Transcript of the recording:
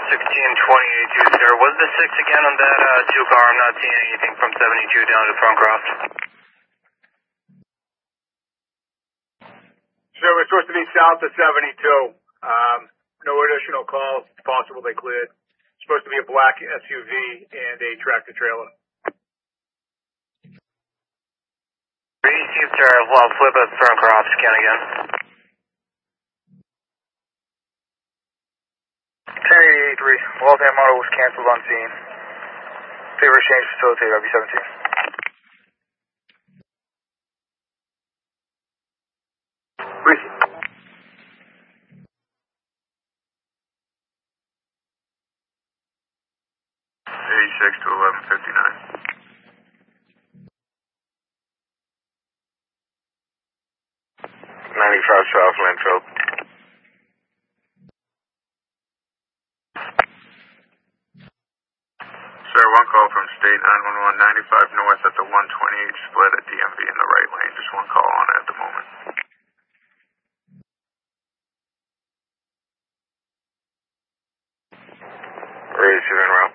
1628, sir. Was the 6 again on that 2 car? I'm not seeing anything from 72 down to front cross. Sir, we're supposed to be south of 72. No additional calls. It's possible they cleared. It's supposed to be a black SUV and a tractor trailer. Received, sir. Well, flip us front cross. Scan again. 1083. Waltham model was canceled on scene. Favor exchange facilitated. I'll be 17. Receive. 86 to 1159. 95 South Linfield. Sir, one call from State 911, 95 North at the 128 split at DMV in the right lane. Just one call on it at the moment. Ready to en route.